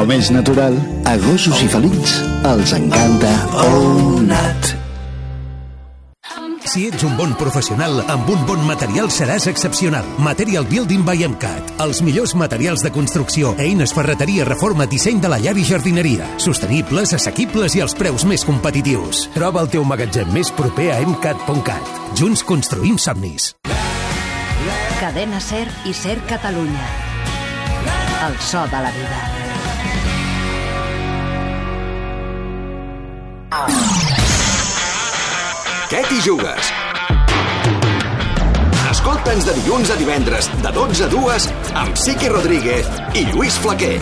Com és natural, a gossos i felins els encanta Onat. Si ets un bon professional, amb un bon material seràs excepcional. Material Building by MCAT. Els millors materials de construcció, eines, ferreteria, reforma, disseny de la llar i jardineria. Sostenibles, assequibles i als preus més competitius. Troba el teu magatzem més proper a MCAT.cat. Junts construïm somnis. Cadena SER i SER Catalunya. El so de la vida. Què t'hi jugues? Escolta'ns de dilluns a divendres, de 12 a 2, amb Siqui Rodríguez i Lluís Flaquer.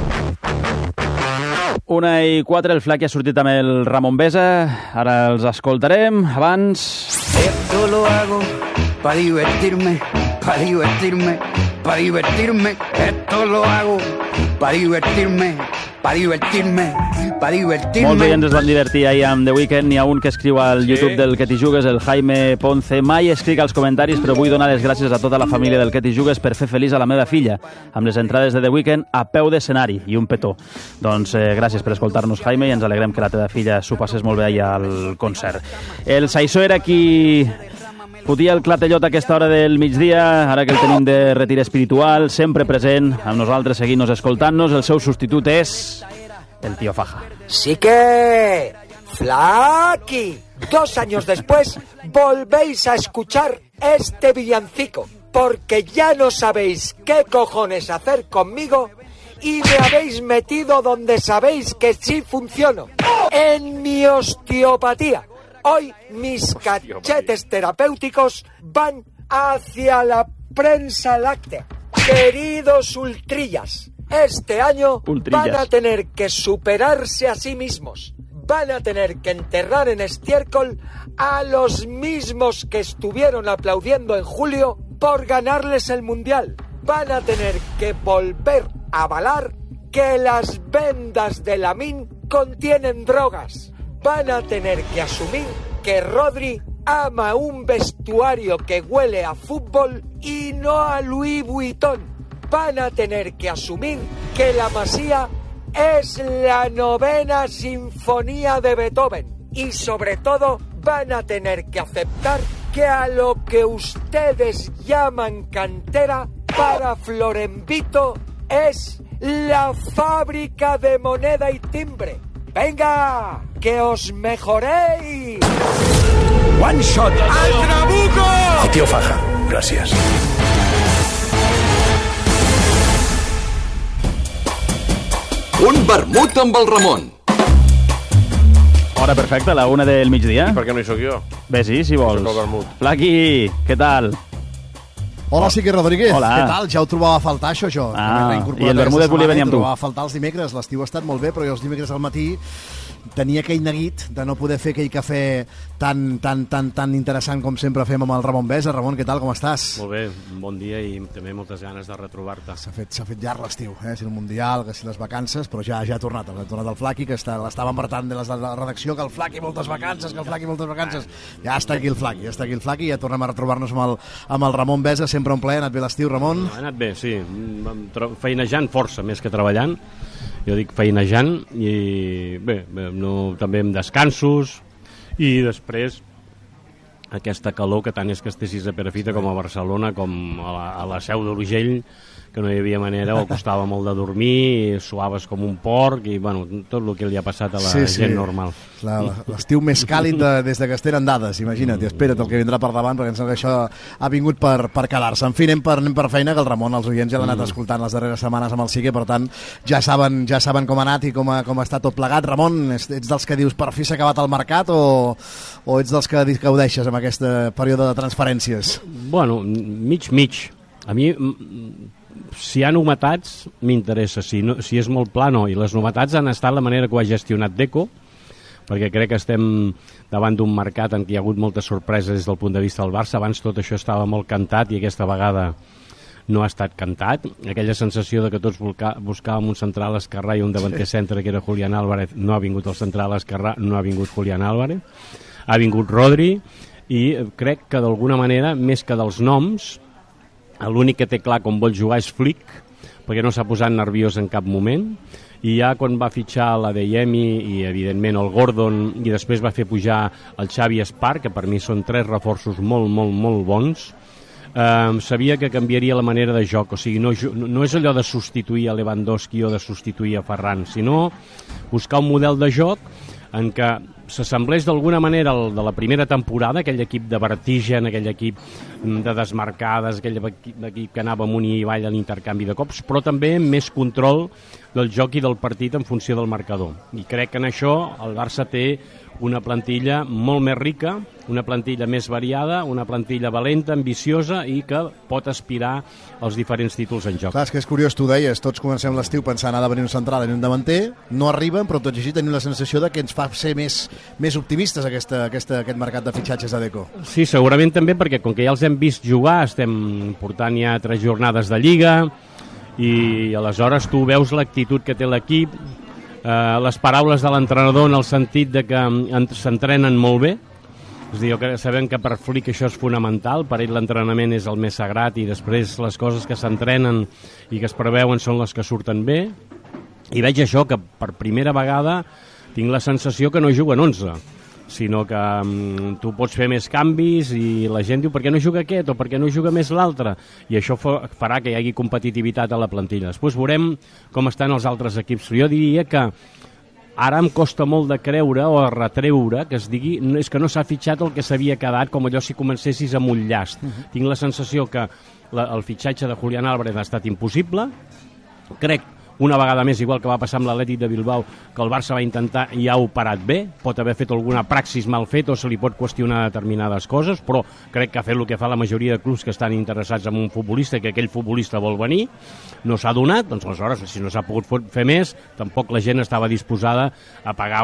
1:04, el Flaquer ha sortit amb el Ramon Besa. Ara els escoltarem. Abans... Esto lo hago para divertirme, para divertirme, para divertirme. Esto lo hago para divertirme, para divertirme, para divertirme. Molts oients es van divertir ahir amb The Weeknd. N'hi ha un que escriu al YouTube del Que t'hi jugues, el Jaime Ponce. Mai escric als comentaris, però vull donar les gràcies a tota la família del Que t'hi jugues per fer feliç a la meva filla, amb les entrades de The Weeknd a peu d'escenari i un petó. Doncs gràcies per escoltar-nos, Jaime, i ens alegrem que la teva filla s'ho passés molt bé ahir al concert. El Saissó era qui fotia el clatellot a aquesta hora del migdia, ara que el tenim de retir espiritual, sempre present amb nosaltres, seguint-nos, escoltant-nos. El seu substitut és el tío Faja. Sí que... Flaqui, 2 años después volvéis a escuchar este villancico, porque ya no sabéis qué cojones hacer conmigo y me habéis metido donde sabéis que sí funciono, en mi osteopatía. Hoy mis cachetes terapéuticos van hacia la prensa láctea. Queridos ultrillas, este año van a tener que superarse a sí mismos. Van a tener que enterrar en estiércol a los mismos que estuvieron aplaudiendo en julio por ganarles el Mundial. Van a tener que volver a avalar que las vendas de Lamin contienen drogas. Van a tener que asumir que Rodri ama un vestuario que huele a fútbol y no a Louis Vuitton. Van a tener que asumir que la Masía es la 9ª sinfonía de Beethoven. Y sobre todo van a tener que aceptar que a lo que ustedes llaman cantera, para Florenvito es la fábrica de moneda y timbre. ¡Venga! ¡Que os mejoréis! One shot. ¡Al trabuco! El tío Faja, gràcies. Un vermut amb el Ramon. Hora perfecta, a la 1 del migdia. I per què no hi soc jo? Ves-hi, si vols. Soc el vermut. Flaqui, què tal? Hola, Siqui Rodríguez. Hola. Què tal? Ja ho trobava a faltar, això, jo. I el Bermúdez volia venir amb tu. Trobava a faltar els dimecres. L'estiu ha estat molt bé, però jo els dimecres al matí tenia aquell neguit de no poder fer aquell cafè tan interessant com sempre fem amb el Ramon Besa. Ramon, què tal? Com estàs? Molt bé, un bon dia i també moltes ganes de retrobar-te. S'ha fet llarg l'estiu, si el Mundial, que si les vacances, però ja ha tornat el Flaqui, que l'estava embartant de la redacció, que el Flaqui moltes vacances, que el Flaqui moltes vacances. Ja està aquí el Flaqui, ja tornem a retrobar-nos amb el Ramon Besa, sempre un plaer. Ha anat bé l'estiu, Ramon? Ha anat bé, sí. Feinejant força, més que treballant. Jo dic feinejant i bé, també amb descansos i després aquesta calor que tant és que estessis a Perafita com a Barcelona com a la Seu d'Urgell, que no hi havia manera, o costava molt de dormir, suaves com un porc i bueno, tot el que li ha passat a la gent normal. L'estiu més càlid des que es tenen dades, imagina't, i espera't el que vindrà per davant, perquè em sembla que això ha vingut per quedar-se. En fi, anem per feina, que el Ramon, els oients ja l'han anat escoltant les darreres setmanes amb el Sique, per tant, ja saben com ha anat i com està tot plegat. Ramon, ets dels que dius per fi s'ha acabat el mercat o ets dels que ho deixes amb aquest període de transferències? Bueno, mig. A mi, si hi ha novetats, m'interessa. Si és molt pla, no. I les novetats han estat la manera que ho ha gestionat Deco, perquè crec que estem davant d'un mercat en què hi ha hagut moltes sorpreses des del punt de vista del Barça. Abans tot això estava molt cantat i aquesta vegada no ha estat cantat. Aquella sensació de que tots buscàvem un central esquerrà i un davanter centre que era Julián Álvarez. No ha vingut el central esquerrà, no ha vingut Julián Álvarez. Ha vingut Rodri i crec que d'alguna manera, més que dels noms, l'únic que té clar com vol jugar és Flick, perquè no s'ha posat nerviós en cap moment, i ja quan va fitxar la Deyemi i evidentment el Gordon i després va fer pujar el Xavi Espar, que per mi són 3 reforços molt, molt, molt bons, sabia que canviaria la manera de joc. O sigui, no és allò de substituir a Lewandowski o de substituir a Ferran, sinó buscar un model de joc en què s'assemblés d'alguna manera el de la primera temporada, aquell equip de vertigen, aquell equip de desmarcades, aquell equip que anava amunt i avall a l'intercanvi de cops, però també amb més control del joc i del partit en funció del marcador. I crec que en això el Barça té una plantilla molt més rica, una plantilla més variada, una plantilla valenta, ambiciosa i que pot aspirar als diferents títols en joc. Clar, és que és curiós, tu deies, tots comencem l'estiu pensant ha de venir un central i un davanter, no arriben, però tot i així tenim la sensació de que ens fa ser més optimistes aquest mercat de fitxatges de Deco. Sí, segurament també perquè com que ja els hem vist jugar, estem portant ja 3 jornades de Lliga i aleshores tu veus l'actitud que té l'equip, les paraules de l'entrenador en el sentit de que s'entrenen molt bé. És a dir, sabem que per Flick això és fonamental, per ell l'entrenament és el més sagrat i després les coses que s'entrenen i que es preveuen són les que surten bé. I veig això, que per primera vegada tinc la sensació que no juguen 11, sinó que tu pots fer més canvis i la gent diu per què no juga aquest o per què no juga més l'altre, i això farà que hi hagi competitivitat a la plantilla. Després veurem com estan els altres equips. Jo diria que ara em costa molt de creure o de retreure que es digui és que no s'ha fitxat el que s'havia quedat, com allò si comencessis amb un llast. Tinc la sensació que el fitxatge de Julián Álvarez ha estat impossible. Crec una vegada més, igual que va passar amb l'Atlètic de Bilbao, que el Barça va intentar i ha operat bé, pot haver fet alguna praxis mal fet o se li pot qüestionar determinades coses, però crec que ha fet el que fa la majoria de clubs que estan interessats en un futbolista i que aquell futbolista vol venir, no s'ha donat, doncs aleshores, si no s'ha pogut fer més, tampoc la gent estava disposada a pagar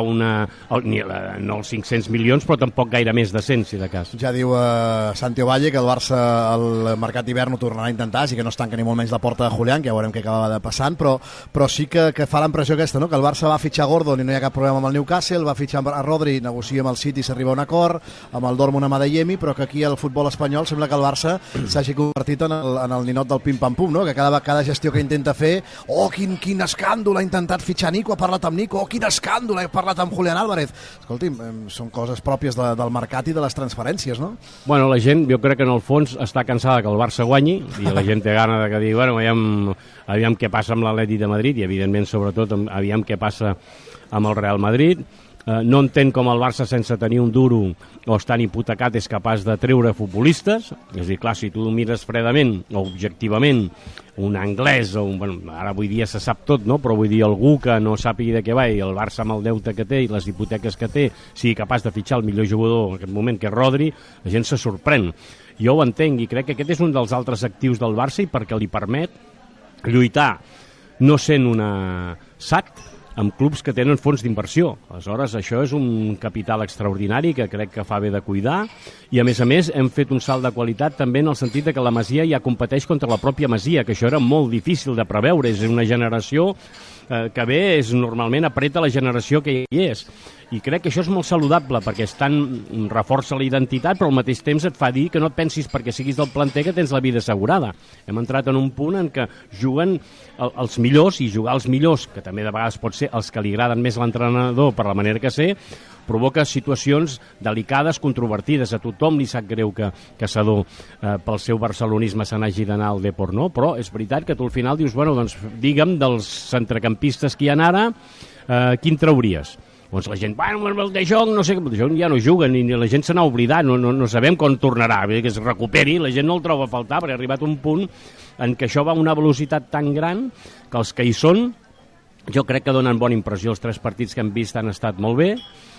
no els 500 milions, però tampoc gaire més de 100, si de cas. Ja diu Santi Ovalle que el Barça al mercat d'hivern ho tornarà a intentar, sí que no es tanca ni molt menys la porta de Julián, que ja veurem què acaba passant, però sí que fa l'impressió aquesta, no? Que el Barça va fitxar Gordon i no hi ha cap problema amb el Newcastle, va fitxar a Rodri, negocia amb el City i s'arriba a un acord, amb el Dortmund amb Adeyemi, però que aquí al futbol espanyol sembla que el Barça s'hagi convertit en el ninot del pim-pam-pum, no? Que cada gestió que intenta fer, quin escàndol, ha intentat fitxar Nico, ha parlat amb Nico, quin escàndol, ha parlat amb Julián Álvarez. Escolti'm, són coses pròpies del mercat i de les transferències, no? Bueno, la gent, jo crec que en el fons està cansada que el Barça guanyi i la gent té gana de que digui, bueno, aviam què passa amb l'Atlètic de Madrid i evidentment sobretot aviam què passa amb el Real Madrid. No entén com el Barça sense tenir un duro o estan hipotecat és capaç de treure futbolistes. És a dir, clar, si tu mires fredament o objectivament un anglès o ara avui dia se sap tot, no? Però vull dir algú que no sàpiga de què va i el Barça amb el deute que té i les hipoteques que té sigui capaç de fitxar el millor jugador en aquest moment, que és Rodri, la gent se sorprèn. Jo ho entenc i crec que aquest és un dels altres actius del Barça i perquè li permet lluitar no sent una SAC amb clubs que tenen fons d'inversió. Aleshores, això és un capital extraordinari que crec que fa bé de cuidar i, a més, hem fet un salt de qualitat també en el sentit de que la Masia ja competeix contra la pròpia Masia, que això era molt difícil de preveure. És una generació que ve, normalment apreta la generació que hi és. I crec que això és molt saludable perquè reforça la identitat, però al mateix temps et fa dir que no et pensis perquè siguis del planter que tens la vida assegurada. Hem entrat en un punt en què juguen els millors, i jugar els millors, que també de vegades pot ser els que li agraden més l'entrenador per la manera que sé, provoca situacions delicades, controvertides. A tothom li sap greu que Sedó pel seu barcelonisme se n'hagi d'anar al Depor, no? Però és veritat que tu al final dius, bueno, doncs digue'm dels centrecampistes que hi ha ara, quin trauries? Doncs la gent, bueno, el De Jong, no sé, el De Jong ja no juga, ni la gent se n'ha oblidat, no sabem quan tornarà, que es recuperi, la gent no el troba a faltar, perquè ha arribat un punt en què això va a una velocitat tan gran que els que hi són, jo crec que donen bona impressió. Els 3 partits que hem vist han estat molt bé,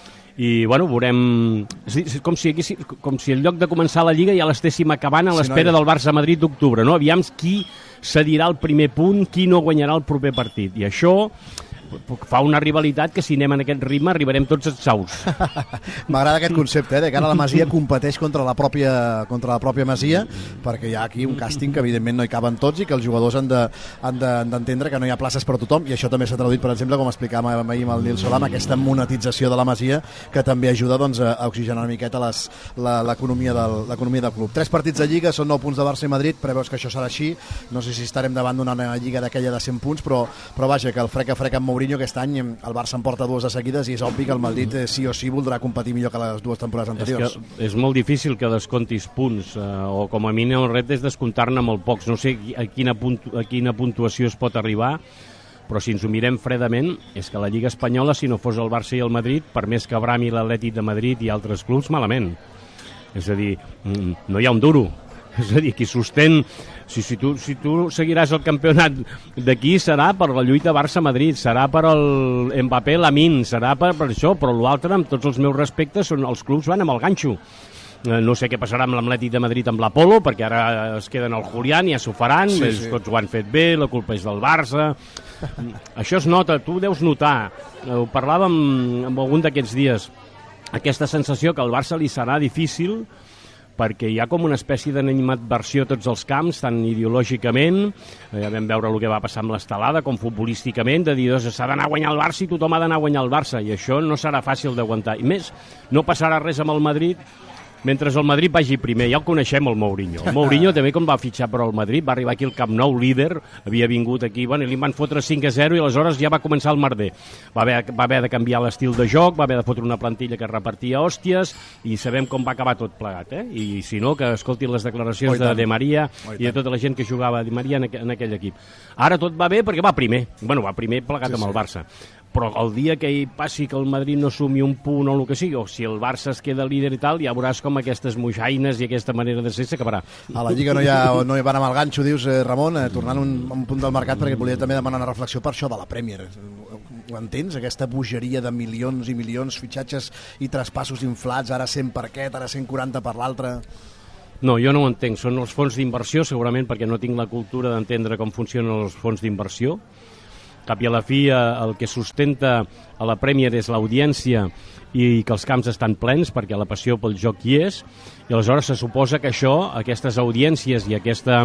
i bueno, veurem, com si en lloc de començar la Lliga ja l'estéssim acabant a l'espera del Barça-Madrid d'octubre, no? Aviam qui cedirà el primer punt, qui no guanyarà el proper partit, i això fa una rivalitat que si anem en aquest ritme arribarem tots exhausts. M'agrada aquest concepte, de cara a la Masia competeix contra la pròpia Masia, perquè hi ha aquí un càsting que evidentment no hi caben tots i que els jugadors han d'entendre que no hi ha places per a tothom, i això també s'ha traduït, per exemple, com explicàvem ahir amb el Nil Solà, amb aquesta monetització de la Masia que també ajuda a oxigenar una miqueta l'economia del club. 3 partits de Lliga, són 9 punts de Barça i Madrid, preveus que això serà així, no sé si estarem davant d'una Lliga d'aquella de 100 punts, però vaja, que el frec amb Mourinho aquest any, el Barça en porta 2 de seguides i és obvi que el Madrid sí o sí voldrà competir millor que les 2 temporades anteriors. És molt difícil que descontis punts, o com a mínim el repte és descomptar-ne molt pocs. No sé a quina puntuació es pot arribar, però si ens ho mirem fredament, és que la Lliga Espanyola, si no fos el Barça i el Madrid, per més que brami l'Atlètic de Madrid i altres clubs, malament. És a dir, no hi ha un duro. És a dir, qui sostén... Si tu seguiràs el campionat d'aquí serà per la lluita Barça-Madrid, serà per el Mbappé, Lamine, serà per això, però l'altre, amb tots els meus respectes, els clubs van amb el ganxo. No sé què passarà amb l'Atlètic de Madrid amb l'Apolo, perquè ara es queden al Julián, ja s'ho faran, tots ho han fet bé, la culpa és del Barça. Això es nota, tu deus notar, ho parlàvem amb algun d'aquests dies, aquesta sensació que al Barça li serà difícil perquè hi ha com una espècie d'animadversió a tots els camps, tant ideològicament, ja vam veure el que va passar amb l'Estelada, com futbolísticament, de dir, s'ha d'anar a guanyar el Barça i tothom ha d'anar a guanyar el Barça, i això no serà fàcil d'aguantar. I més, no passarà res amb el Madrid, mentre el Madrid vagi primer. Ja el coneixem, el Mourinho. El Mourinho també, com va fitxar per al Madrid, va arribar aquí al Camp Nou líder, havia vingut aquí, i li van fotre 5-0 i aleshores ja va començar el merder. Va haver de canviar l'estil de joc, va haver de fotre una plantilla que repartia hòsties, i sabem com va acabar tot plegat, I si no, que escoltin les declaracions de Maria i de tota la gent que jugava Di Maria en aquell equip. Ara tot va bé perquè va primer. Bueno, va primer plegat amb el Barça. Però el dia que hi passi que el Madrid no sumi un punt o el que sigui, o si el Barça es queda líder i tal, ja veuràs com aquestes moixaines i aquesta manera de ser s'acabarà. A la Lliga no hi van amb el ganxo, dius, Ramon, tornant un punt del mercat, perquè et volia també demanar una reflexió per això de la Premier. Ho entens, aquesta bogeria de milions i milions, fitxatges i traspassos inflats, ara 100 per aquest, ara 140 per l'altre... No, jo no ho entenc. Són els fons d'inversió, segurament perquè no tinc la cultura d'entendre com funcionen els fons d'inversió. Cap i a la fi, el que sustenta a la Premier és l'audiència i que els camps estan plens perquè la passió pel joc hi és, i aleshores se suposa que això, aquestes audiències i aquesta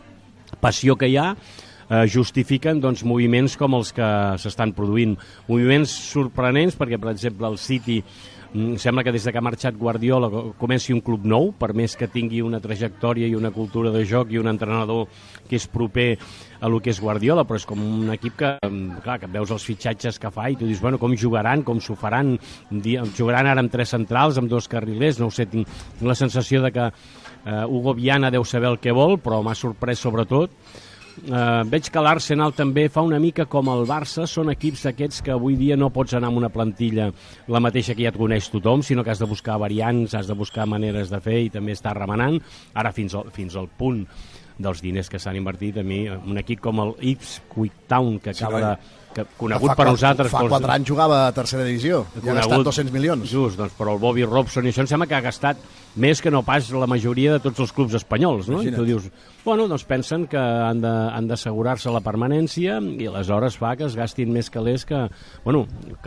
passió que hi ha, justifiquen moviments com els que s'estan produint. Moviments sorprenents perquè, per exemple, el City sembla que des que ha marxat Guardiola comenci un club nou, per més que tingui una trajectòria i una cultura de joc i un entrenador que és proper a lo que és Guardiola, però és com un equip que, clar, que veus els fitxatges que fa i tu dius, bueno, com jugaran, com s'ho faran, jugaran ara amb 3 centrals, amb 2 carrilers, no ho sé, tinc la sensació de que Hugo Viana deu saber el que vol, però m'ha sorprès sobretot. Veig que l'Arsenal també fa una mica com el Barça, són equips d'aquests que avui dia no pots anar amb una plantilla la mateixa que ja et coneix tothom, sinó que has de buscar variants, has de buscar maneres de fer i també està remenant, ara fins al punt dels diners que s'han invertit. A mi, un equip com el Ipswich Town, que acaba de... conegut per nosaltres... Fa 4 anys jugava a tercera divisió i ha gastat 200 milions. Just, doncs, però el Bobby Robson i això em sembla que ha gastat més que no pas la majoria de tots els clubs espanyols, no? I tu dius, bueno, doncs pensen que han d'assegurar-se la permanència i aleshores fa que es gastin més calés que... Bueno,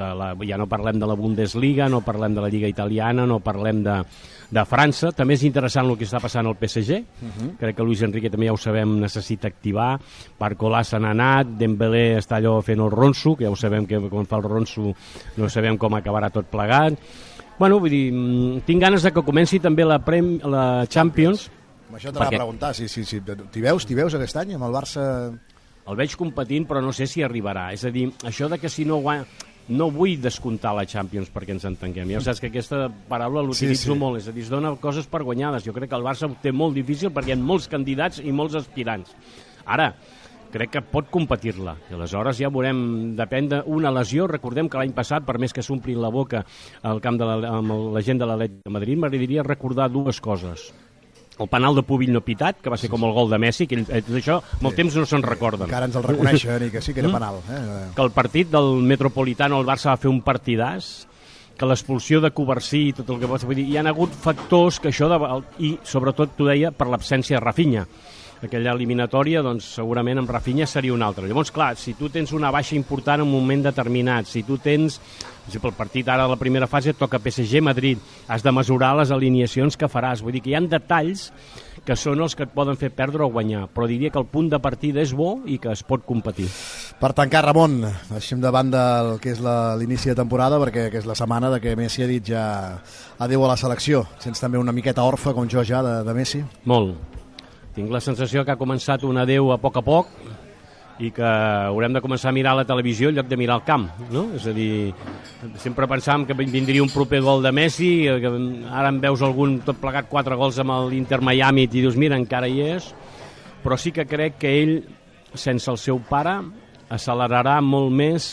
ja no parlem de la Bundesliga, no parlem de la Lliga Italiana, no parlem de França. També és interessant el que està passant al PSG. Crec que Luis Enrique també ja ho sabem, necessita activar. Barcolà se n'ha anat, Dembélé està allò fent el ronso, que ja ho sabem que quan fa el ronso no sabem com acabarà tot plegat. Bueno, vull dir, tinc ganes de que comenci també la Champions. Això t'anava a preguntar, t'hi veus aquest any amb el Barça? El veig competint, però no sé si arribarà. És a dir, això de que si no guanya... No vull descomptar la Champions perquè ens entenguem. Ja saps que aquesta paraula l'utilitzo molt. És a dir, es dona coses per guanyades. Jo crec que el Barça ho té molt difícil perquè hi ha molts candidats i molts aspirants. Ara, crec que pot competir-la. I aleshores ja veurem, depèn d'una lesió. Recordem que l'any passat, per més que s'omplin la boca al camp amb la gent de l'Atlètic de Madrid, m'agradaria recordar 2 coses. El penal de Pubill no pitat, que va ser com el gol de Messi, que això amb el temps no se'n recorden. Encara ens el reconeixen i que sí que era penal. Que el partit del Metropolitano, el Barça va fer un partidàs, que l'expulsió de Covarsí i tot el que pots dir, hi ha hagut factors que això, i sobretot t'ho deia, per l'absència de Rafinha. aquella eliminatòria, doncs segurament amb Rafinha seria una altra. Llavors, clar, si tu tens una baixa important en un moment determinat, si tu tens, per exemple, el partit ara de la primera fase et toca PSG-Madrid, has de mesurar les alineacions que faràs. Vull dir que hi ha detalls que són els que et poden fer perdre o guanyar, però diria que el punt de partida és bo i que es pot competir. Per tancar, Ramon, deixem de banda el que és l'inici de temporada, perquè és la setmana de que Messi ha dit ja adéu a la selecció. Sents també una miqueta orfe, com jo ja, de Messi? Molt. Tinc la sensació que ha començat un adéu a poc i que haurem de començar a mirar la televisió en lloc de mirar el camp, no? És a dir, sempre pensàvem que vindria un proper gol de Messi, que ara en veus algun tot plegat 4 gols amb l'Inter Miami i dius, mira, encara hi és, però sí que crec que ell, sense el seu pare, accelerarà molt més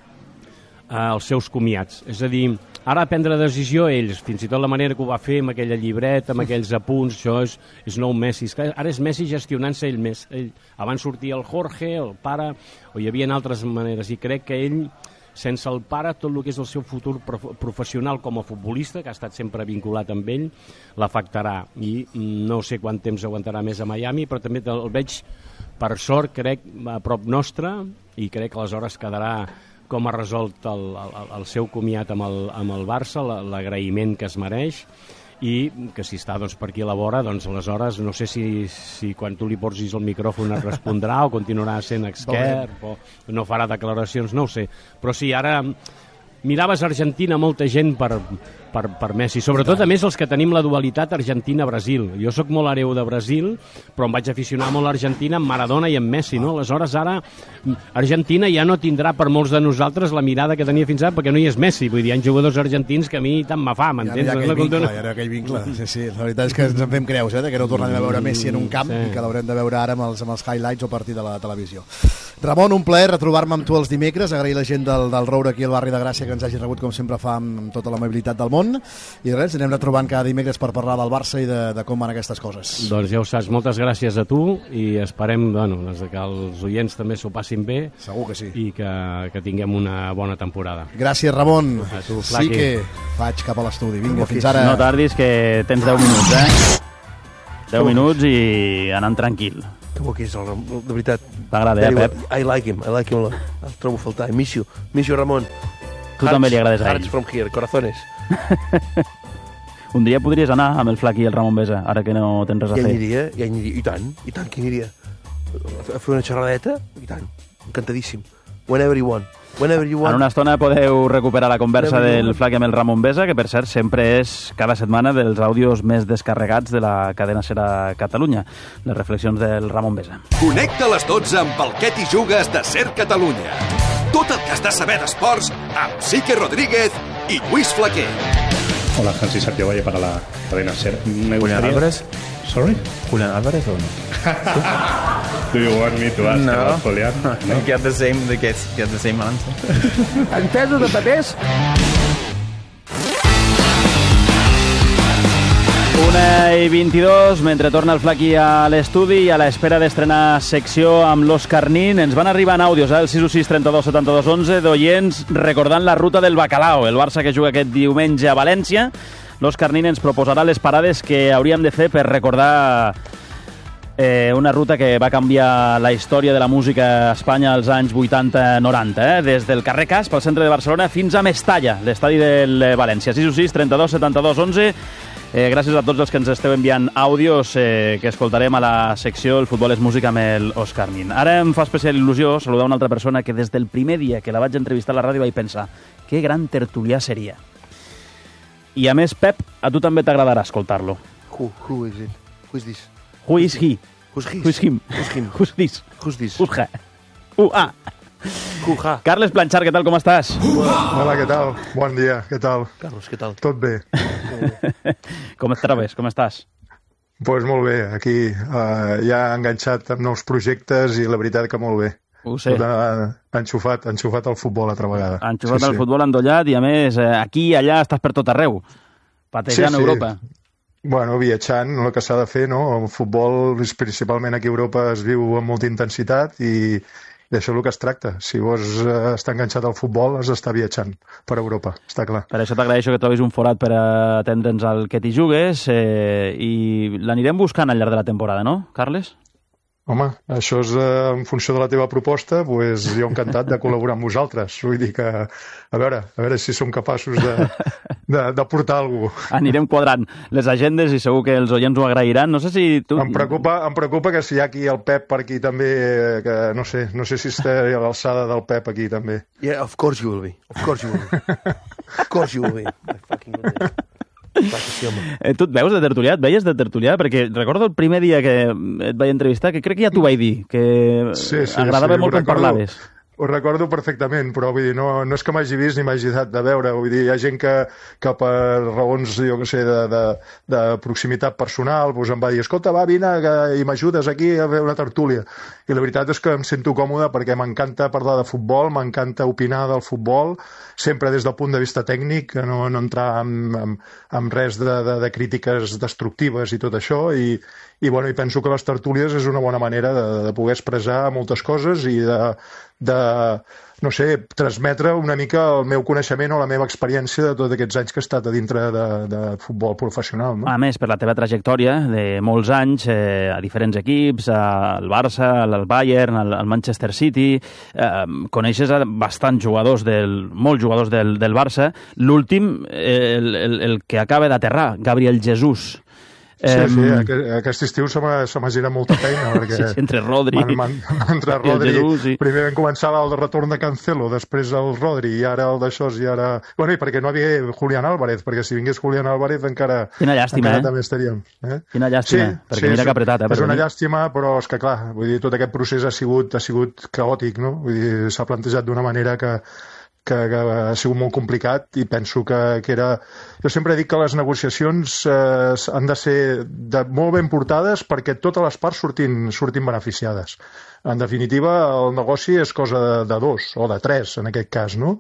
els seus comiats. És a dir, ara prendre decisió ells, fins i tot la manera que ho va fer amb aquella llibreta, amb aquells apunts, això és nou Messi. Ara és Messi gestionant-se ell més. Abans sortia el Jorge, el pare, o hi havia altres maneres, i crec que ell, sense el pare, tot el que és el seu futur professional com a futbolista, que ha estat sempre vinculat amb ell, l'afectarà. I no sé quant temps aguantarà més a Miami, però també el veig, per sort, crec, a prop nostre, i crec que aleshores quedarà com ha resolt el seu comiat amb el Barça, l'agraïment que es mereix, i que si està doncs, per aquí a la vora, doncs aleshores no sé si quan tu li posis el micròfon es respondrà o continuarà sent expert o no farà declaracions, no ho sé. Però sí, ara miraves Argentina molta gent per Messi, sobretot a més els que tenim la dualitat Argentina-Brasil. Jo sóc molt hereu de Brasil, però em vaig aficionar molt a Argentina amb Maradona i amb Messi, no? Aleshores ara Argentina ja no tindrà per molts de nosaltres la mirada que tenia fins ara, perquè no hi és Messi, vull dir, hi ha jugadors argentins que a mi tant me fa, m'entens? Ja hi ha aquell vincle, sí, la veritat és que ens en fem creus, que no tornarem a veure Messi en un camp i que l'haurem de veure ara amb els highlights o partir de la televisió. Ramon, un plaer retrobar-me amb tu els dimecres, agrair la gent del Roure aquí al barri de Gràcia que ens hagi rebut com sempre fa amb tota l'amabilitat del món, i res, anem retrobant cada dimecres per parlar del Barça i de com van aquestes coses. Doncs ja ho saps, moltes gràcies a tu i esperem que els oients també s'ho passin bé. Segur que sí. I que tinguem una bona temporada. Gràcies, Ramon. Sí que vaig cap a l'estudi. Vinga, fins ara. No tardis, que tens 10 minuts, 10 minuts i anant tranquil. Que bo que és, de veritat. T'agrada, Pep? I like him a lot. El trobo a faltar. Miss you, Ramon. Tu també li agrades a ell. Hearts from here, corazones. Un dia podries anar amb el Flaqui i el Ramon Besa, ara que no tens res a fer. Ja hi aniria, i tant que hi aniria. A fer una xerradeta, i tant, encantadíssim. Whenever you want. En una estona podeu recuperar la conversa del Flaqui amb el Ramon Besa, que per cert sempre és cada setmana dels àudios més descarregats de la cadena SER a Catalunya, les reflexions del Ramon Besa. Connecta a les 12 amb el Què t'hi jugues de SER Catalunya. Tot el que has de saber d'esports amb Sique Rodríguez y Luis Flaquer. Hola, Hansi Sartiovalle para la cadena SER. ¿Julián Álvarez? Sorry? ¿Julián Álvarez o no? Do you want me to ask about Julián? No? Get the same answer. Entesos de papers? 1:22, mentre torna el Flaqui a l'estudi i a l'espera d'estrenar secció amb l'Òscar Nin. Ens van arribar en àudios, el 616 32 72 11, d'oients recordant la ruta del bacalao, el Barça que juga aquest diumenge a València. L'Òscar Nin ens proposarà les parades que hauríem de fer per recordar una ruta que va canviar la història de la música a Espanya als anys 80-90, des del carrer Casp, al centre de Barcelona, fins a Mestalla, l'estadi del València. 616 32 72 11. Gràcies a tots els que ens esteu enviant àudios que escoltarem a la secció El futbol és música amb l'Òscar Nin. Ara em fa especial il·lusió saludar una altra persona que des del primer dia que la vaig entrevistar a la ràdio vaig pensar que gran tertulià seria. I a més, Pep, a tu també t'agradarà escoltar-lo. Who is it? Who is this? Who is he? Who's his? Who's him? Who's him? Who's this? Who's this? Who's her? Carles Planchar, què tal, com estàs? Hola, què tal? Bon dia, què tal? Carlos, què tal? Tot bé. Com et trobes? Com estàs? Doncs molt bé, aquí ja enganxat amb nous projectes i la veritat que molt bé. Ho sé. Enxufat al futbol altra vegada. Enxufat al futbol endollat i a més aquí i allà estàs per tot arreu, patejant Europa. Bueno, viatjant, el que s'ha de fer, no? El futbol, principalment aquí a Europa, es viu amb molta intensitat i d'això és el que es tracta. Si vols estar enganxat al futbol, has d'estar viatjant per Europa, està clar. Per això t'agraeixo que trobis un forat per atendre'ns al que t'hi jugues i l'anirem buscant al llarg de la temporada, no, Carles? Home, això és en funció de la teva proposta, doncs jo encantat de col·laborar amb vosaltres. Vull dir que, a veure si som capaços de portar alguna cosa. Anirem quadrant les agendes i segur que els oients ho agrairan. No sé si tu... Em preocupa que si hi ha aquí el Pep per aquí també, que no sé si estaré a l'alçada del Pep aquí també. Yeah, of course you will be. Of course you will be. Of course you will be. My fucking goodness. Tu et veus de tertulià? Et veies de tertulià? Perquè recordo el primer dia que et vaig entrevistar, que crec que ja t'ho vaig dir, que agradava molt quan parlaves. Ho recordo perfectament, però vull dir, no és que m'hagi vist ni m'hagi dat de veure. Vull dir, hi ha gent que per raons, jo què sé, de proximitat personal, doncs em va dir, escolta, va, vine i m'ajudes aquí a fer una tertúlia. I la veritat és que em sento còmode perquè m'encanta parlar de futbol, m'encanta opinar del futbol, sempre des del punt de vista tècnic, no entrar en res de crítiques destructives i tot això, i penso que les tertúlies és una bona manera de poder expressar moltes coses i no sé, transmetre una mica el meu coneixement o la meva experiència de tots aquests anys que he estat a dintre de futbol professional. No? A més, per la teva trajectòria de molts anys a diferents equips, al Barça, al Bayern, al Manchester City, coneixes bastants jugadors, molts jugadors del Barça. L'últim, el que acaba d'aterrar, Gabriel Jesús. Sí, aquest estiu se m'ha girat molta feina, perquè entre Rodri entre Rodri, primer vam començar el retorn de Cancelo, després el Rodri, i ara el d'això, i ara... Bueno, i perquè no havia Julián Álvarez, perquè si vingués Julián Álvarez encara... Quina llàstima, també estaríem. Quina llàstima, perquè mira que apretat. És una llàstima, però és que, clar, vull dir, tot aquest procés ha sigut caòtic, no? Vull dir, s'ha plantejat d'una manera que ha sigut molt complicat i penso que era... Jo sempre dic que les negociacions han de ser molt ben portades perquè totes les parts surtin beneficiades. En definitiva, el negoci és cosa de dos, o de tres, en aquest cas, no?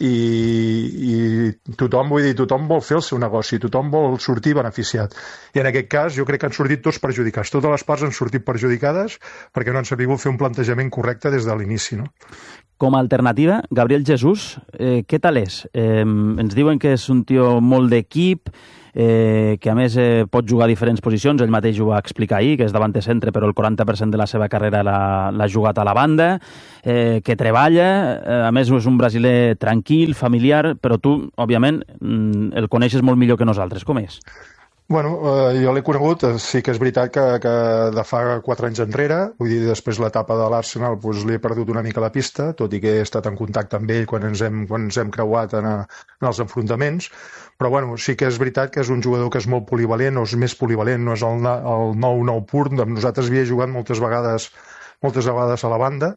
I tothom vol fer el seu negoci, tothom vol sortir beneficiat. I en aquest cas jo crec que han sortit tots perjudicats. Totes les parts han sortit perjudicades perquè no han sabut fer un plantejament correcte des de l'inici, no? Com a alternativa, Gabriel Jesús, què tal és? Ens diuen que és un tio molt d'equip, que a més pot jugar a diferents posicions, ell mateix ho va explicar ahir, que és davanter centre, però el 40% de la seva carrera l'ha jugat a la banda, que treballa, a més és un brasiler tranquil, familiar, però tu, òbviament, el coneixes molt millor que nosaltres. Com és? Bueno, jo l'he conegut, sí que és veritat que de fa 4 anys enrere, vull dir, després l'etapa de l'Arsenal doncs li he perdut una mica la pista, tot i que he estat en contacte amb ell quan ens hem creuat en els enfrontaments, però bueno, sí que és veritat que és un jugador que és molt polivalent, o és més polivalent, no és el 9-9 pur, amb nosaltres havia jugat moltes vegades a la banda,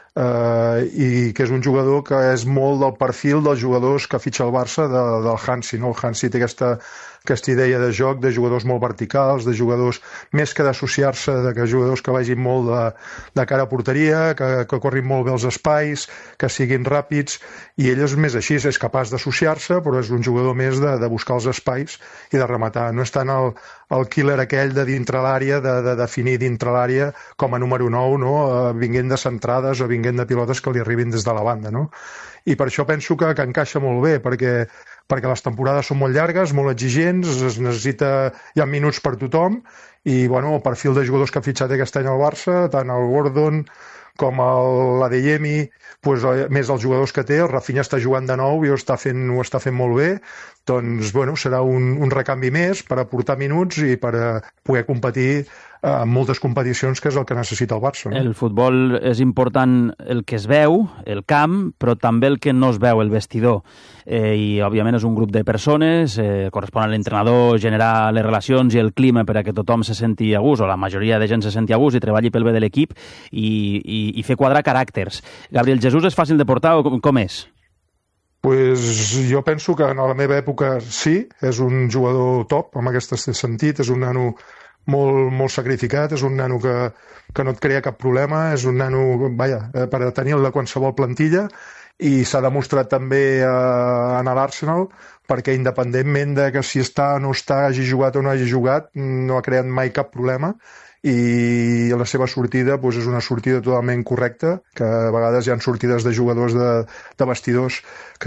i que és un jugador que és molt del perfil dels jugadors que fitxa el Barça del Hansi, no? El Hansi té aquesta idea de joc, de jugadors molt verticals, de jugadors més que d'associar-se, de jugadors que vagin molt de cara a porteria, que corrin molt bé els espais, que siguin ràpids, i ell és més així, és capaç d'associar-se, però és un jugador més de buscar els espais i de rematar. No és tant el killer aquell de dintre l'àrea, de definir dintre l'àrea com a número 9, no? Vinguent de centrades o vinguent de pilotes que li arribin des de la banda, no? I per això penso que encaixa molt bé, perquè les temporades són molt llargues, molt exigents, hi ha minuts per tothom, i bueno, el perfil de jugadors que ha fitxat aquest any al Barça, tant el Gordon com l'Adeyemi, doncs, més els jugadors que té, el Rafinha està jugant de nou i ho està fent molt bé, doncs bueno, serà un recanvi més per aportar minuts i per poder competir en moltes competicions, que és el que necessita el Barça. No? El futbol és important el que es veu, el camp, però també el que no es veu, el vestidor. I, òbviament, és un grup de persones, correspon a l'entrenador generar les relacions i el clima per a que tothom se senti a gust, o la majoria de gent se senti a gust i treballi pel bé de l'equip i fer quadrar caràcters. Gabriel Jesús és fàcil de portar o com és? Pues jo penso que en la meva època sí, és un jugador top, en aquest sentit, és un nano molt sacrificat, és un nano que no et crea cap problema, és un nano, per a tenir-lo de qualsevol plantilla, i s'ha demostrat també en l'Arsenal, perquè independentment de que si està o no està, hagi jugat o no hagi jugat, no ha creat mai cap problema, i la seva sortida doncs, és una sortida totalment correcta, que a vegades hi ha sortides de jugadors de vestidors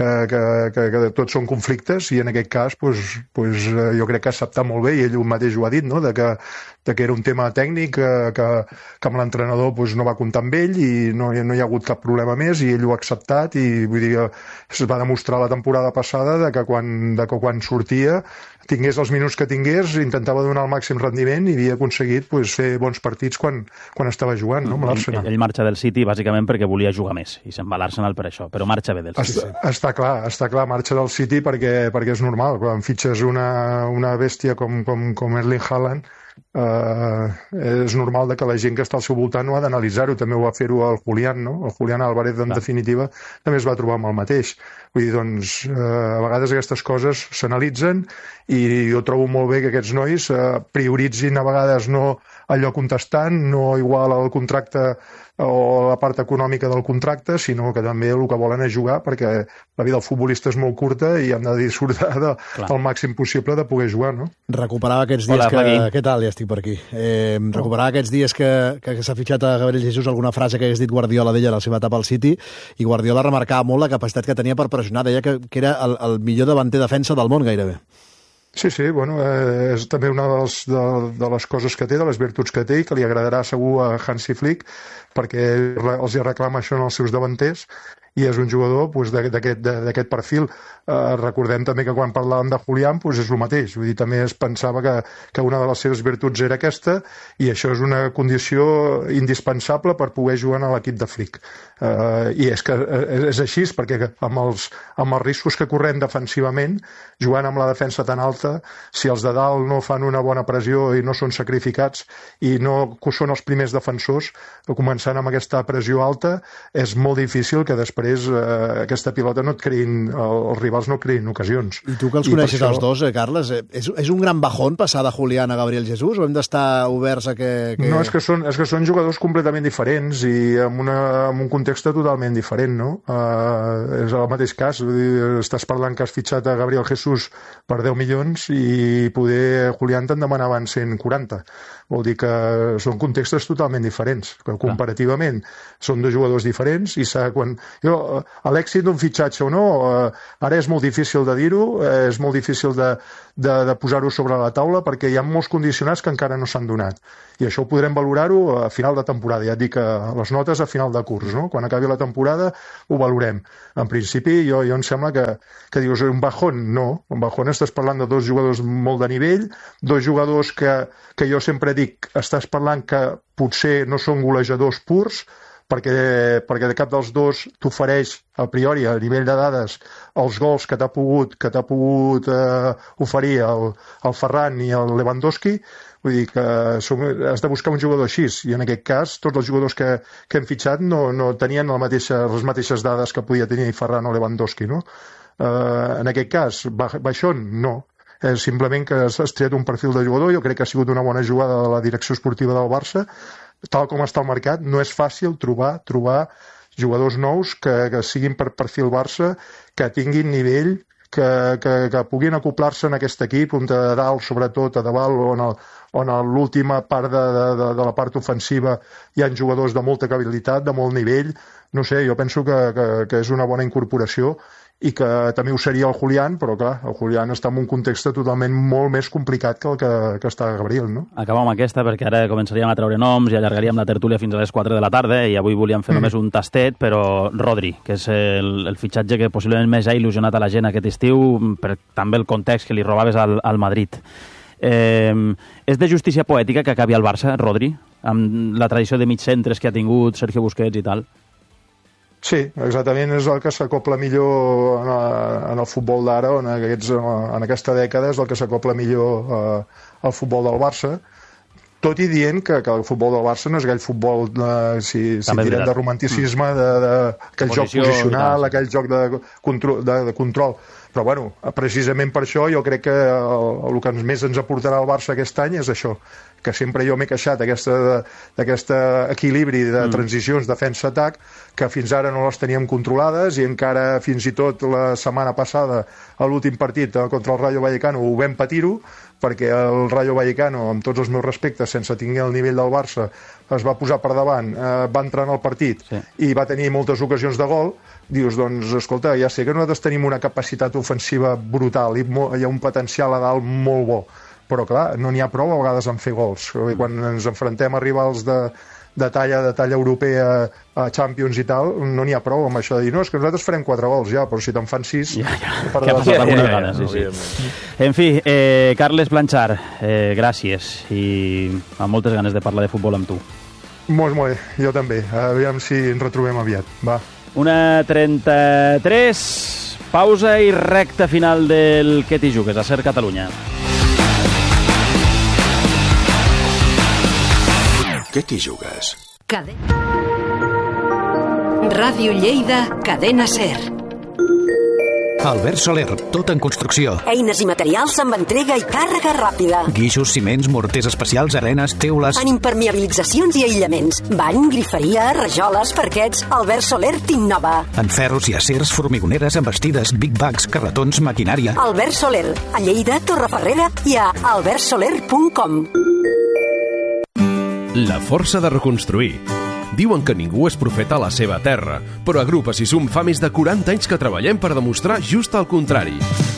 que tots són conflictes, i en aquest cas doncs, jo crec que ha acceptat molt bé, i ell mateix ho ha dit, no? de que era un tema tècnic, que amb l'entrenador doncs, no va comptar amb ell i no hi ha hagut cap problema més, i ell ho ha acceptat, i vull dir, es va demostrar la temporada passada que quan sortia tingués els minuts que tingués, intentava donar el màxim rendiment i havia aconseguit doncs, fer bons partits quan estava jugant, no? amb l'Arsenal. Ell marxa del City bàsicament perquè volia jugar més i se'n va a l'Arsenal per això, però marxa bé del City. Està clar, marxa del City perquè és normal. Quan fitxes una bèstia com Erling Haaland, és normal que la gent que està al seu voltant ho ha d'analitzar-ho. També ho va fer-ho el Julián, no? El Julián Álvarez, en definitiva, també es va trobar amb el mateix. Vull dir, doncs, a vegades aquestes coses s'analitzen, i jo trobo molt bé que aquests nois prioritzin a vegades no allò contestant, no igual al contracte o la part econòmica del contracte, sinó que també el que volen és jugar, perquè la vida del futbolista és molt curta i han de disfrutar del màxim possible de poder jugar, no? Recuperava aquests dies Què tal? Ja estic per aquí. Recuperava aquests dies que s'ha fitxat a Gabriel Jesús alguna frase que hagués dit Guardiola d'ella a la seva etapa al City, i Guardiola remarcava molt la capacitat que tenia per pressionar, deia que era el millor davanter defensa del món gairebé. Sí, bueno, és també una de les coses que té, de les virtuts que té, i que li agradarà segur a Hansi Flick, perquè els hi reclama això en els seus davanters, i és un jugador doncs, d'aquest perfil. Recordem també que quan parlàvem de Julián doncs és el mateix, vull dir, també es pensava que una de les seves virtuts era aquesta, i això és una condició indispensable per poder jugar a l'equip de Flick. I és que és així, perquè amb els riscos que correm defensivament, jugant amb la defensa tan alta, si els de dalt no fan una bona pressió i no són sacrificats i no són els primers defensors, començant amb aquesta pressió alta, és molt difícil que després aquesta pilota no et creïn, els rivals no creïn ocasions. I tu que els coneixes els dos, Carles, és un gran bajón passar de Julián a Gabriel Jesús, o hem d'estar oberts a que... No, és que són jugadors completament diferents i amb un context totalment diferent, no? És el mateix cas, estàs parlant que has fitxat a Gabriel Jesús per 10 milions i poder Julián te'n demanaven 140. Vol dir que són contextos totalment diferents, que comparativament són dos jugadors diferents, i l'èxit d'un fitxatge o no, ara és molt difícil de dir-ho, és molt difícil de posar-ho sobre la taula, perquè hi ha molts condicionants que encara no s'han donat, i això ho podrem valorar-ho a final de temporada. Ja et dic, les notes a final de curs, no? Quan acabi la temporada ho valorem. En principi, jo em sembla que dius un bajón, no, un bajón estàs parlant de dos jugadors molt de nivell, dos jugadors que jo sempre dic, estàs parlant que potser no són golejadors purs, perquè de cap dels dos t'ofereix a priori, a nivell de dades, els gols que t'ha pogut oferir el Ferran i el Lewandowski. Vull dir que has de buscar un jugador així, i en aquest cas tots els jugadors que hem fitxat no tenien les mateixes dades que podia tenir Ferran o Lewandowski, no? En aquest cas, baixón, no. És simplement que has triat un perfil de jugador. Jo crec que ha sigut una bona jugada de la direcció esportiva del Barça. Tal com està el mercat, no és fàcil trobar jugadors nous que siguin per perfil Barça, que tinguin nivell, que puguin acoplar-se en aquest equip, on de dalt, sobretot a davant, on a l'última part de la part ofensiva hi ha jugadors de molta habilitat, de molt nivell. No sé, jo penso que és una bona incorporació, i que també ho seria el Julián, però clar, el Julián està en un context totalment molt més complicat que el que està Gabriel, no? Acabem amb aquesta, perquè ara començaríem a treure noms i allargaríem la tertúlia fins a les 4 de la tarda, i avui volíem fer només un tastet, però Rodri, que és el fitxatge que possiblement més ha il·lusionat a la gent aquest estiu, per també el context que li robaves al Madrid. És de justícia poètica que acabi al Barça, Rodri, amb la tradició de mig centres que ha tingut Sergio Busquets i tal? Sí, exactament, és el que s'acopla millor en el futbol d'ara, en aquesta dècada és el que s'acopla millor al futbol del Barça, tot i dient que el futbol del Barça no és aquell futbol, si tirem de romanticisme, aquell joc posicional, aquell joc de control. Però bueno, precisament per això jo crec que el que més ens aportarà el Barça aquest any és això, que sempre jo m'he queixat d'aquest equilibri de transicions defensa-atac, que fins ara no les teníem controlades, i encara fins i tot la setmana passada, a l'últim partit contra el Rayo Vallecano, ho vam patir-ho, perquè el Rayo Vallecano, amb tots els meus respectes, sense tenir el nivell del Barça, es va posar per davant, va entrar en el partit i va tenir moltes ocasions de gol. Dius, doncs, escolta, ja sé que nosaltres tenim una capacitat ofensiva brutal i hi ha un potencial a dalt molt bo, però clar, no n'hi ha prou a vegades en fer gols. Quan ens enfrontem a rivals de talla europea, a Champions i tal, no n'hi ha prou amb això de dir, no, és que nosaltres farem 4 gols ja, però si te'n fan 6... Que ha passat algunes ganes, sí. En fi, Carles Blanchard, gràcies, i amb moltes ganes de parlar de futbol amb tu. Molt bé, jo també. Aviam si ens retrobem aviat. Va. 1:33, pausa i recta final del Què t'hi jugues, a Ser Catalunya. Què t'hi jugues? Ràdio Lleida, Cadena Ser. Albert Soler, tot en construcció. Eines i materials amb entrega i càrrega ràpida. Guixos, ciments, morters especials, arenes, teules... En impermeabilitzacions i aïllaments. Bany, griferia, rajoles, parquets... Albert Soler t'innova. En ferros i acers, formigoneres, embestides, big bags, carretons, maquinària... Albert Soler, a Lleida, Torreferrera i a albertsoler.com. La força de reconstruir. Diuen que ningú és profeta a la seva terra, però a Grup Assisum fa més de 40 anys que treballem per demostrar just el contrari.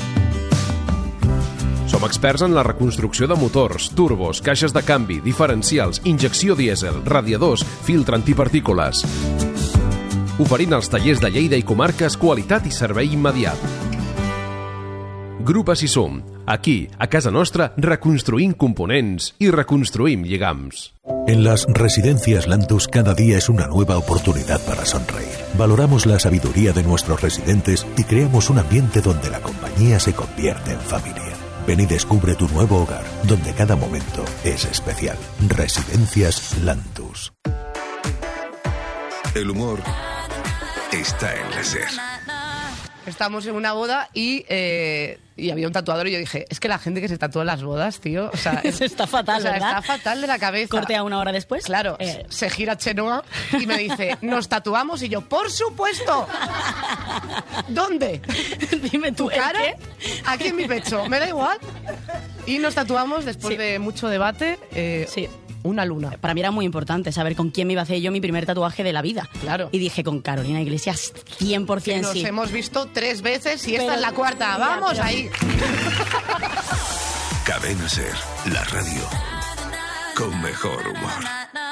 Som experts en la reconstrucció de motors, turbos, caixes de canvi, diferencials, injecció dièsel, radiadors, filtre antipartícules. Oferint als tallers de Lleida i comarques qualitat i servei immediat. Grup Assisum. Aquí, a casa nostra, reconstruïm components y reconstruïm lligams. En las residencias Lantus cada día es una nueva oportunidad para sonreír. Valoramos la sabiduría de nuestros residentes y creamos un ambiente donde la compañía se convierte en familia. Ven y descubre tu nuevo hogar, donde cada momento es especial. Residencias Lantus. El humor está en la Ser. Estamos en una boda y había un tatuador y yo dije, es que la gente que se tatúa en las bodas, tío, o sea... está fatal, ¿verdad? Está fatal de la cabeza. Cortea una hora después. Claro, se gira Chenoa y me dice, ¿nos tatuamos? Y yo, ¡por supuesto! ¿Dónde? Dime tú, ¿tu cara? Aquí en mi pecho, me da igual. Y nos tatuamos después de mucho debate. Sí. Una luna. Para mí era muy importante saber con quién me iba a hacer yo mi primer tatuaje de la vida. Claro. Y dije, con Carolina Iglesias, 100% que nos hemos visto 3 veces y esta es la cuarta. ¡Vamos ahí! Cadena Ser, la radio con mejor humor.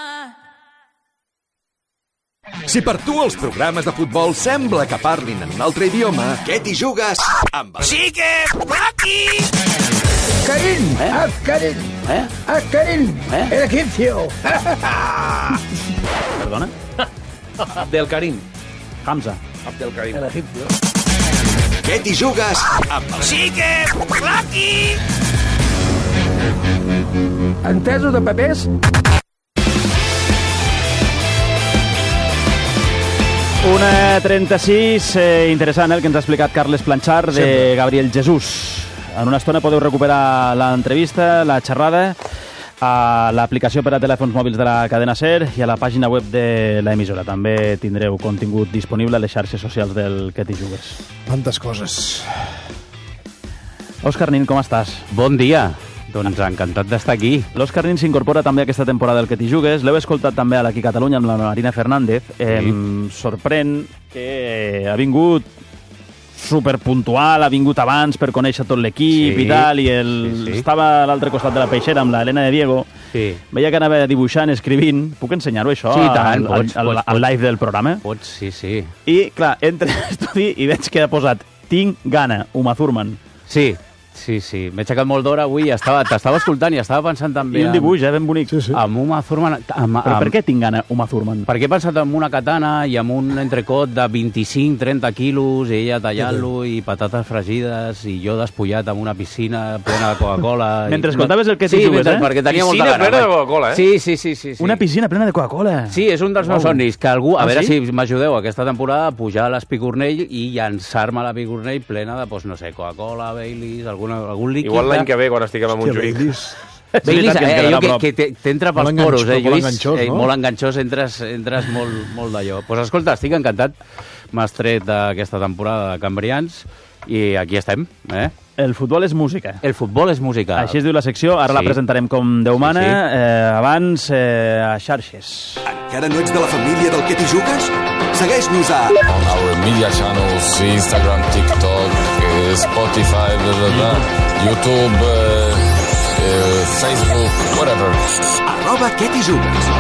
Si per tu els programes de futbol sembla que parlin en un altre idioma, què t'hi jugues amb el... ¡Chique! ¡Aquí! ¡Karim! ¡Karim! ¡Karim! ¡El egipcio! Perdona? Abdelkarim. Hamza. Abdelkarim. El egipcio. Què t'hi jugues amb el... ¡Chique! ¡Aquí! Entesos de papers? 1:36, interessant el que ens ha explicat Carles Blanchard de Gabriel Jesús. En una estona podeu recuperar l'entrevista, la xerrada, a l'aplicació per a telèfons mòbils de la cadena SER i a la pàgina web de l'emissora. També tindreu contingut disponible a les xarxes socials del Què t'hi jugues. Tantes coses. Òscar Nin, com estàs? Bon dia. Doncs encantat d'estar aquí. L'Òscar Nin s'incorpora també aquesta temporada al Què t'hi jugues. L'heu escoltat també a l'Aquí Catalunya amb la Marina Fernández. Em sorprèn que ha vingut superpuntual, ha vingut abans per conèixer tot l'equip i tal, i estava a l'altre costat de la peixera amb l'Helena de Diego. Veia que anava dibuixant, escrivint. Puc ensenyar-ho, això, al live del programa? Pots, sí. I, clar, entra a l'estudi i veig que ha posat Tinc gana, Uma Thurman. Sí. M'he aixecat molt d'hora avui i t'estava escoltant i estava pensant també... I un dibuix, ben bonic. Amb Uma Thurman... Però per què tinc gana Uma Thurman? Perquè he pensat en una katana i amb un entrecot de 25-30 quilos, i ella tallant-lo, i patates fregides, i jo despullat en una piscina plena de Coca-Cola... Mentre escoltaves el Què t'hi jugues, perquè tenia molta gana. Piscina plena de Coca-Cola, Sí. Una piscina plena de Coca-Cola. Sí, és un dels meus somnis, que algú... A veure si m'ajudeu aquesta temporada a pujar a l'Espicornell i llançar-me a l'Espicornell plena de, no sé, Coca-Cola, Baileys, algun líquid... Igual l'any que ve, quan estiguem a Montjuïc. Baileys, allò que t'entra pels poros, Lluís. Molt enganxós, entres molt d'allò. Doncs escolta, estic encantat. M'has tret d'aquesta temporada de Cambrians i aquí estem, El futbol és música. El futbol és música. Així es diu la secció, ara la presentarem com Déu mana, abans a xarxes. Encara no ets de la família del que t'hi jugues? Segueix-nos a... On our media channels, Instagram, TikTok, Spotify, YouTube, Facebook, whatever. @que t'hi jugues.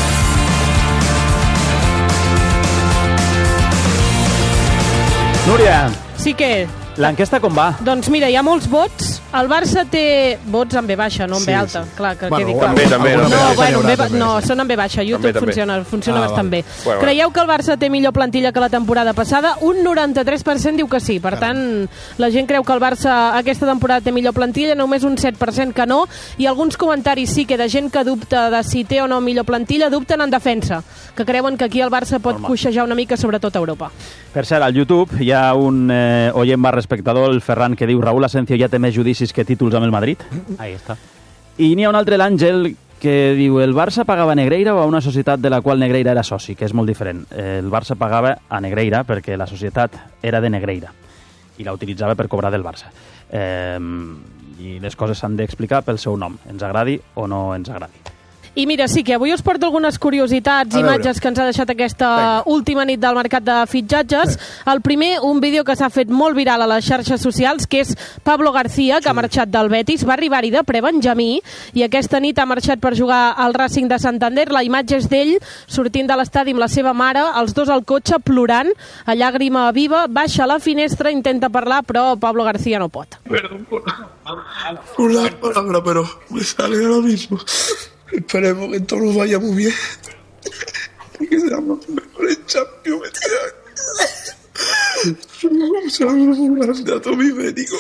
Núria. Sí que... L'enquesta com va? Doncs mira, hi ha molts vots. El Barça té vots en B baixa, no en B alta. Clar, que quedi clar. No, són en B baixa. YouTube funciona bastant bé. Creieu que el Barça té millor plantilla que la temporada passada? Un 93% diu que sí. Per tant, la gent creu que el Barça aquesta temporada té millor plantilla, només un 7% que no. I alguns comentaris sí que de gent que dubta de si té o no millor plantilla, dubten en defensa, que creuen que aquí el Barça pot coixejar una mica, sobretot a Europa. Per cert, al YouTube hi ha un oient barra espectador, el Ferran, que diu Raúl Asencio ja té més judicis que títols amb el Madrid. Ahí està. I n'hi ha un altre, l'Àngel, que diu el Barça pagava a Negreira o a una societat de la qual Negreira era soci, que és molt diferent. El Barça pagava a Negreira perquè la societat era de Negreira i la utilitzava per cobrar del Barça. I les coses s'han d'explicar pel seu nom, ens agradi o no ens agradi. I mira, sí que avui us porto algunes curiositats, imatges que ens ha deixat aquesta última nit del mercat de fitxatges. El primer, un vídeo que s'ha fet molt viral a les xarxes socials, que és Pablo García, que ha marxat del Betis, va arribar-hi de prebenjamí i aquesta nit ha marxat per jugar al Racing de Santander. La imatge és d'ell sortint de l'estadi amb la seva mare, els dos al cotxe plorant, a llàgrima viva, baixa a la finestra, intenta parlar, però Pablo García no pot. Perdón por la palabra, pero me sale ahora mismo. Esperemos que todo nos vaya muy bien. Porque seamos los mejores Champions este año. Vamos a ver un gran dato mi médico.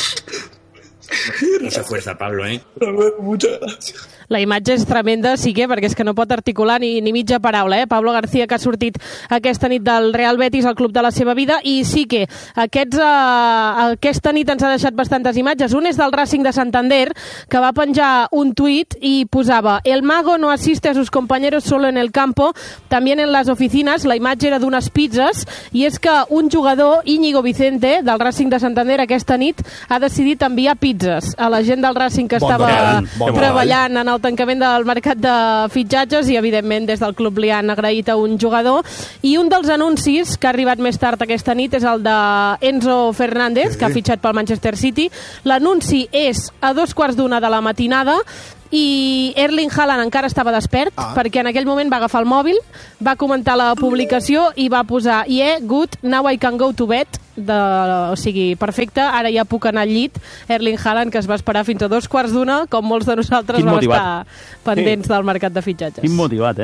Mucha fuerza, Pablo, Muchas gracias. La imatge és tremenda, sí que, perquè és que no pot articular ni mitja paraula. Pablo García, que ha sortit aquesta nit del Real Betis, el club de la seva vida, i sí que aquesta nit ens ha deixat bastantes imatges. Un és del Racing de Santander, que va penjar un tuit i posava: el mago no asiste a sus compañeros solo en el campo, también en las oficinas. La imatge era d'unes pizzas, i és que un jugador, Íñigo Vicente, del Racing de Santander, aquesta nit ha decidit enviar pizzas a la gent del Racing que estava treballant en el tancament del mercat de fitxatges, i evidentment des del club li han agraït a un jugador. I un dels anuncis que ha arribat més tard aquesta nit és el de Enzo Fernández, que ha fitxat pel Manchester City. L'anunci és a 2:15 de la matinada i Erling Haaland encara estava despert, perquè en aquell moment va agafar el mòbil, va comentar la publicació i va posar "Yeah, good, now I can go to bed", o sigui, perfecte, ara ja puc anar al llit. Erling Haaland, que es va esperar fins a 2:15, com molts de nosaltres vam estar pendents del mercat de fitxatges. Quin motivat,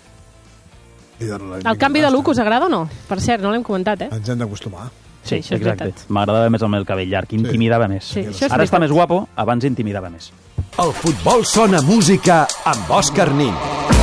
El canvi de look us agrada o no? Per cert, no l'hem comentat, Ens hem d'acostumar. Sí, exacte. M'agradava més amb el cabell llarg, intimidava més. Sí, ara està més guapo, abans intimidava més. El futbol sona música amb Òscar Nin.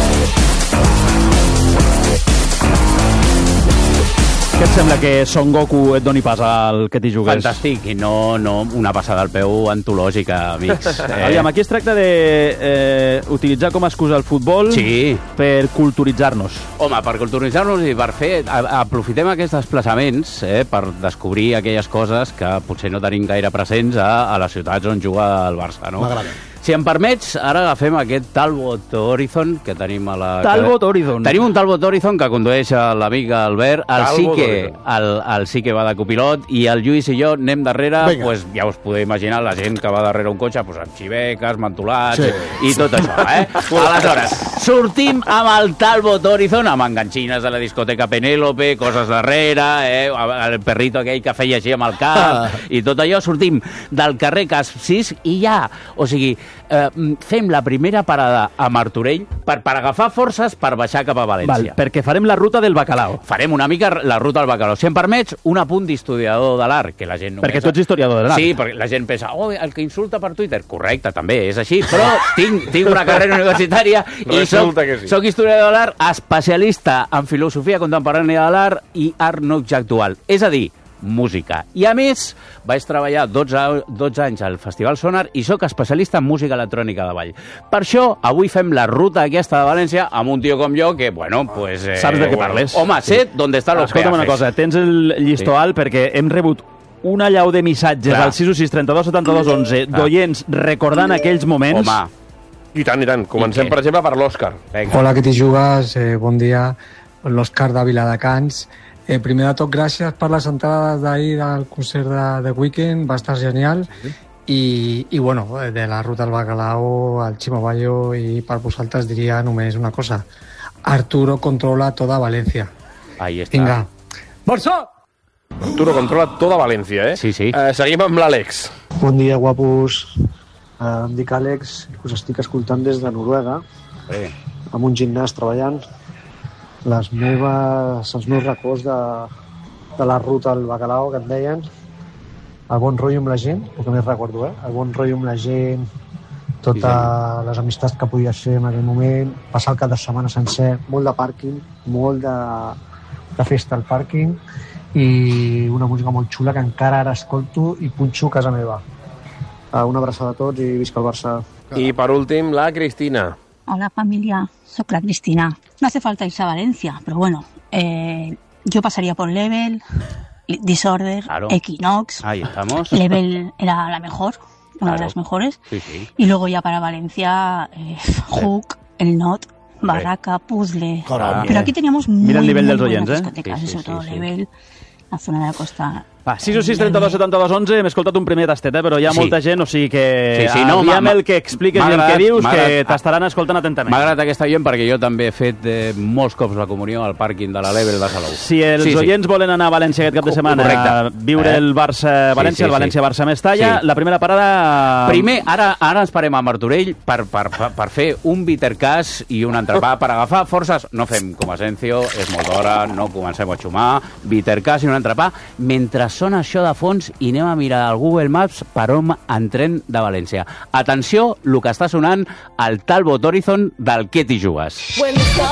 Què et sembla que Son Goku et doni pas al que t'hi jugues? Fantàstic, i no una passada al peu antològica, amics. Aviam, aquí es tracta d'utilitzar com a excusa el futbol per culturitzar-nos. Home, per culturitzar-nos i per fer... Aprofitem aquests desplaçaments per descobrir aquelles coses que potser no tenim gaire presents a les ciutats on juga el Barça, no? M'agrada. Si em permets, ara agafem aquest Talbot Horizon que tenim a la... Talbot Horizon. Tenim un Talbot Horizon que condueix l'amic Albert, el sí que va de copilot, i el Lluís i jo anem darrere, pues, ja us podeu imaginar la gent que va darrere un cotxe, pues, amb xiveques, mantolats i tot això, Aleshores, sortim amb el Talbot Horizon, amb enganxines de la discoteca Penélope, coses darrere, el perrito aquell que feia així amb el cap, i tot allò, sortim del carrer Cas 6 i ja, o sigui, fem la primera parada a Martorell per agafar forces per baixar cap a València. Perquè farem la ruta del bacalao. Farem una mica la ruta del bacalao. Si em permets, un apunt d'historiador de l'art, que la gent no... Perquè tu ets historiador de l'art. Sí, perquè la gent pensa, el que insulta per Twitter. Correcte, també, és així. Però tinc una carrera universitària i soc historiador de l'art, especialista en filosofia contemporània de l'art i art no actual. És a dir, música. I a més, vaig treballar 12 anys al Festival Sonar i sóc especialista en música electrònica de ball. Per això, avui fem la ruta aquesta de València amb un tio com jo que, bueno, pues... Saps de què parles? Home, sé d'on està los peajes. Escolta'm una cosa, tens el llistó alt perquè hem rebut una llau de missatges al 616 32 72 11 d'oients recordant aquells moments. Home. I tant, i tant. Comencem, per exemple, per l'Òscar. Hola, que t'hi jugues? Bon dia. L'Òscar de Viladecans. Primer de tot, gràcies per les entrades d'ahir del concert de Weekend. Va estar genial. I bueno, de la ruta al Bacalao, al Chimo Bayo, i per vosaltres diria només una cosa. Arturo controla toda València. Ahí està. Vinga. Barça! Arturo controla toda València, eh? Sí, sí. Seguim amb l'Àlex. Bon dia, guapos. Em dic Àlex, us estic escoltant des de Noruega, amb un gimnàs treballant. Els meus records de la ruta al Bacalao, que et deien, el bon rotllo amb la gent, el que més recordo, el bon rotllo amb la gent, totes les amistats que podies fer en aquell moment, passar el cap de setmana sencer, molt de pàrquing, molt de festa al pàrquing, i una música molt xula que encara ara escolto i punxo a casa meva. Una abraçada a tots i visca el Barça. I per últim, la Cristina. Hola familia, soy la Cristina. No hace falta irse a Valencia, pero bueno, yo pasaría por Level, Disorder, claro. Equinox. Ahí estamos. Level era la mejor, una de las mejores. Sí, sí. Y luego ya para Valencia, Hook, El Not, Barraca, Puzzle. Caramba. Pero aquí teníamos muy, mira el nivel muy dels buenas oients, discotecas, sobre todo Level, la zona de la costa. Va, 616 32 72 11, hem escoltat un primer tastet, però hi ha molta gent, o sigui que no, aviam el que expliques i el que dius, que t'estaran escoltant atentament. M'ha agradat aquesta gent perquè jo també he fet molts cops la comunió al pàrquing de la Level de Salou. Si els oients volen anar a València aquest cap de setmana a viure el Barça-València, el València-Barça-Mestalla, la primera parada... Primer, ara ens parem a Martorell per fer un bittercàs i un entrepà per agafar forces. No fem com Asencio, és molt d'hora, no comencem a xumar, bittercàs i un entrepà, mentre sona això de fons i anem a mirar al Google Maps per on entrem de València. Atenció, el que està sonant al Talbot Horizon del Què t'hi jugues.